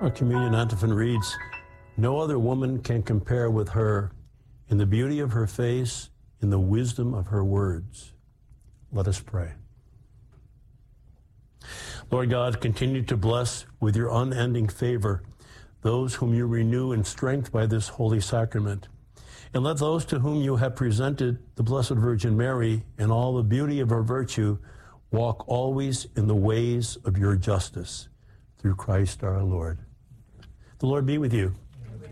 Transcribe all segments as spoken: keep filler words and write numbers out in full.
Our communion antiphon reads, "No other woman can compare with her in the beauty of her face, in the wisdom of her words." Let us pray. Lord God, continue to bless with your unending favor those whom you renew in strength by this holy sacrament. And let those to whom you have presented the Blessed Virgin Mary in all the beauty of her virtue walk always in the ways of your justice. Through Christ our Lord. The Lord be with you.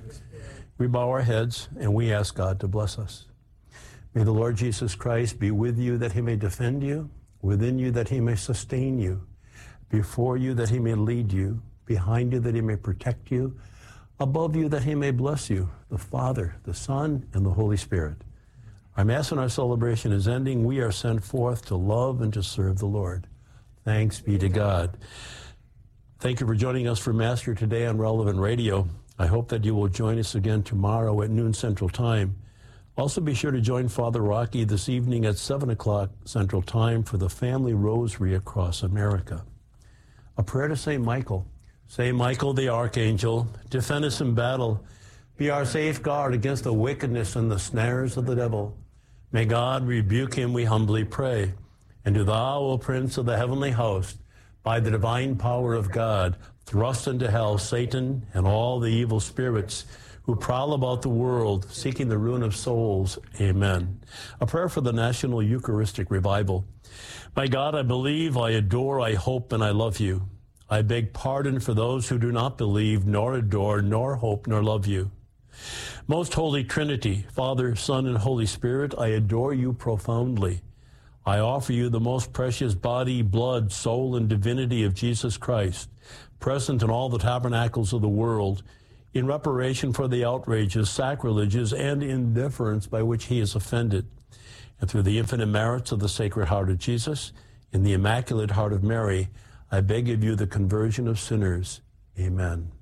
We bow our heads and we ask God to bless us. May the Lord Jesus Christ be with you that he may defend you, within you that he may sustain you, before you that he may lead you, behind you that he may protect you, above you that he may bless you, the Father, the Son, and the Holy Spirit. Our Mass and our celebration is ending. We are sent forth to love and to serve the Lord. Thanks be to God. Thank you for joining us for Mass here today on Relevant Radio. I hope that you will join us again tomorrow at noon Central Time. Also be sure to join Father Rocky this evening at seven o'clock Central Time for the Family Rosary across America. A prayer to Saint Michael. Saint Michael the Archangel, defend us in battle. Be our safeguard against the wickedness and the snares of the devil. May God rebuke him, we humbly pray. And do thou, O Prince of the heavenly host, by the divine power of God, thrust into hell Satan and all the evil spirits who prowl about the world, seeking the ruin of souls. Amen. A prayer for the National Eucharistic Revival. My God, I believe, I adore, I hope, and I love you. I beg pardon for those who do not believe, nor adore, nor hope, nor love you. Most Holy Trinity, Father, Son, and Holy Spirit, I adore you profoundly. I offer you the most precious body, blood, soul, and divinity of Jesus Christ, present in all the tabernacles of the world, in reparation for the outrages, sacrileges, and indifference by which he is offended. And through the infinite merits of the Sacred Heart of Jesus, in the Immaculate Heart of Mary, I beg of you the conversion of sinners. Amen.